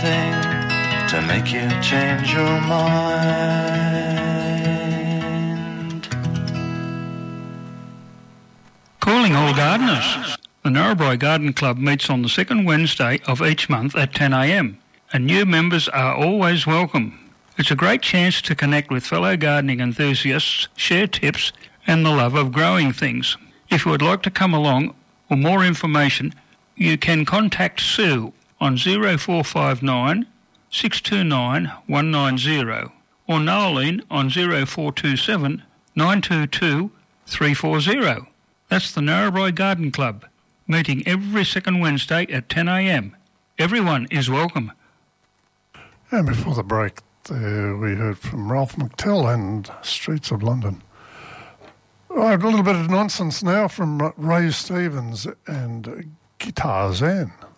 anything to make you change your mind. Calling all gardeners. The Narrabri Garden Club meets on the second Wednesday of each month at 10 a.m. and new members are always welcome. It's a great chance to connect with fellow gardening enthusiasts, share tips and the love of growing things. If you would like to come along or more information, you can contact Sue on 0459 629 190 or Noeline on 0427 922 340. That's the Narrabri Garden Club, meeting every second Wednesday at 10 a.m. Everyone is welcome. And before the break, we heard from Ralph McTell and Streets of London. Right, a little bit of nonsense now from Ray Stevens and Guitar Zen.